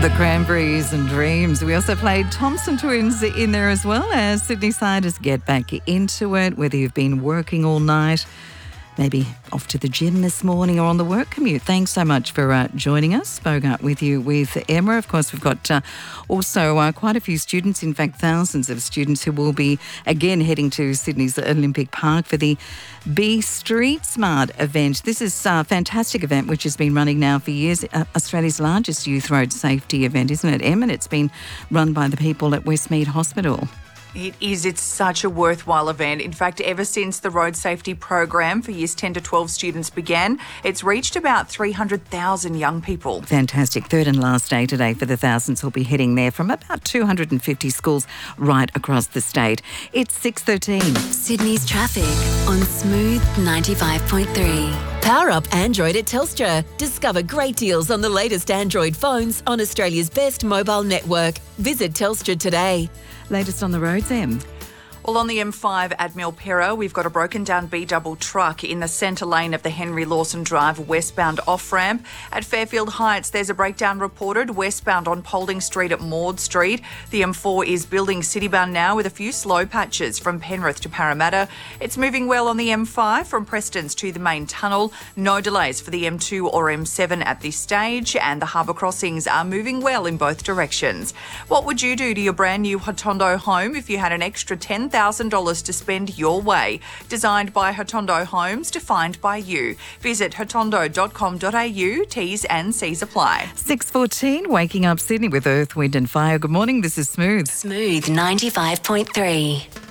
The Cranberries and Dreams. We also played Thompson Twins in there as well as Sydney Siders get back into it, whether you've been working all night, maybe off to the gym this morning or on the work commute. Thanks so much for joining us. Spoke up with you with Emma. Of course, we've got also quite a few students, in fact, thousands of students who will be again heading to Sydney's Olympic Park for the Be Street Smart event. This is a fantastic event which has been running now for years. Australia's largest youth road safety event, isn't it, Em? And it's been run by the people at Westmead Hospital. It is. It's such a worthwhile event. In fact, ever since the road safety program for years 10 to 12 students began, it's reached about 300,000 young people. Fantastic. Third and last day today for the thousands who'll be heading there from about 250 schools right across the state. It's 6:13. Sydney's traffic on Smooth 95.3. Power up Android at Telstra. Discover great deals on the latest Android phones on Australia's best mobile network. Visit Telstra today. Latest on the roads, Em. Well, on the M5 at Milperra, we've got a broken down B-double truck in the centre lane of the Henry Lawson Drive westbound off-ramp. At Fairfield Heights, there's a breakdown reported westbound on Paulding Street at Maud Street. The M4 is building citybound now with a few slow patches from Penrith to Parramatta. It's moving well on the M5 from Prestons to the main tunnel. No delays for the M2 or M7 at this stage, and the harbour crossings are moving well in both directions. What would you do to your brand new Hotondo home if you had an extra $10,000 to spend your way? Designed by Hotondo Homes, defined by you. Visit hotondo.com.au. T's and C's apply. 6:14, waking up Sydney with Earth, Wind and Fire. Good morning, this is Smooth. Smooth 95.3.